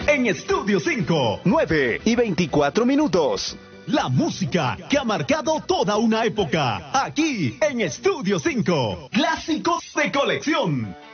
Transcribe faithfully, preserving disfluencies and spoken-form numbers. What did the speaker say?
en Estudio cinco. nueve y veinticuatro minutos. La música que ha marcado toda una época. Aquí en Estudio cinco. Clásicos de colección.